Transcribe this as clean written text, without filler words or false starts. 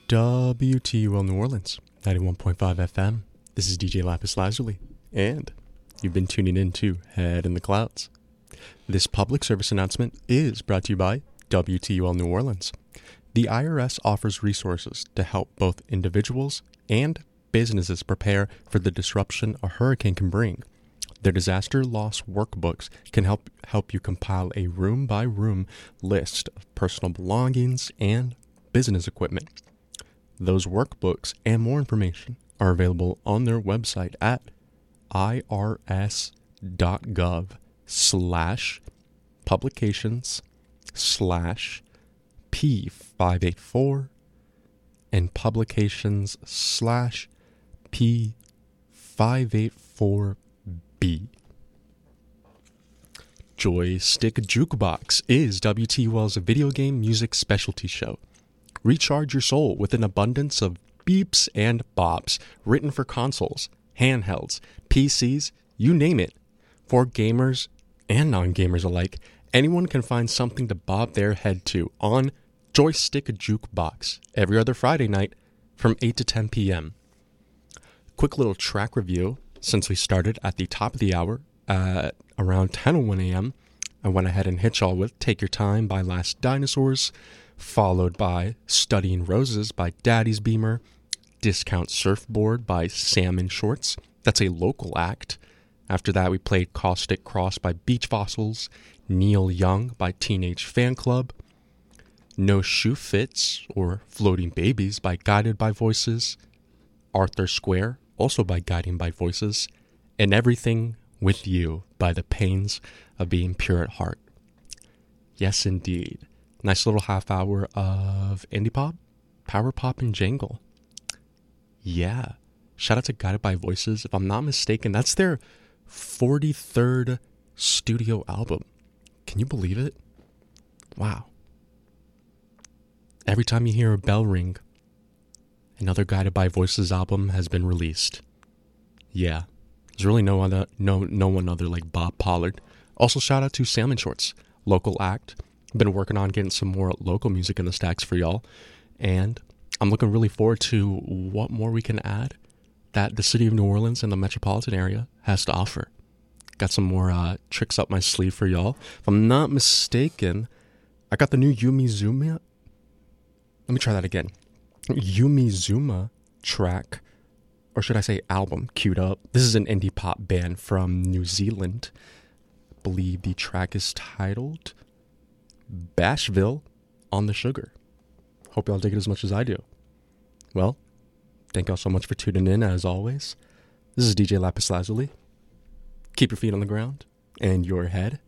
WTUL New Orleans, 91.5 FM. This is DJ Lapis Lazuli, and you've been tuning in to Head in the Clouds. This public service announcement is brought to you by WTUL New Orleans. The IRS offers resources to help both individuals and businesses prepare for the disruption a hurricane can bring. Their disaster loss workbooks can help you compile a room-by-room list of personal belongings and business equipment. Those workbooks and more information are available on their website at irs.gov/publications/P584 and publications/P584B. Joystick Jukebox is WTUL's video game music specialty show. Recharge your soul with an abundance of beeps and bops written for consoles, handhelds, PCs, you name it. For gamers and non-gamers alike, anyone can find something to bob their head to on Joystick Jukebox every other Friday night from 8 to 10 p.m. Quick little track review. Since we started at the top of the hour at around 10:01 a.m., I went ahead and hit y'all with Take Your Time by Last Dinosaurs, followed by Studying Roses by Daddy's Beamer, Discount Surfboard by Salmon Shorts. That's a local act. After that, we played Caustic Cross by Beach Fossils, Neil Young by Teenage Fan Club, No Shoe Fits or Floating Babies by Guided by Voices, Arthur Square, also by Guiding by Voices, and Everything With You by The Pains of Being Pure at Heart. Yes, indeed. Nice little half hour of indie pop, power pop, and jangle. Yeah. Shout out to Guided by Voices. If I'm not mistaken, that's their 43rd studio album. Can you believe it? Wow. Every time you hear a bell ring, another Guided by Voices album has been released. Yeah. There's really no one other like Bob Pollard. Also, shout out to Salmon Shorts, local act. Been working on getting some more local music in the stacks for y'all, and I'm looking really forward to what more we can add that the city of New Orleans and the metropolitan area has to offer. Got some more tricks up my sleeve for y'all. If I'm not mistaken, I got the new Yumi Zuma. Let me try that again. Yumi Zuma track, or should I say album, queued up. This is an indie pop band from New Zealand. I believe the track is titled Bashville on the Sugar. Hope y'all dig it as much as I do. Well, thank y'all so much for tuning in as always. This is DJ Lapis Lazuli. Keep your feet on the ground and your head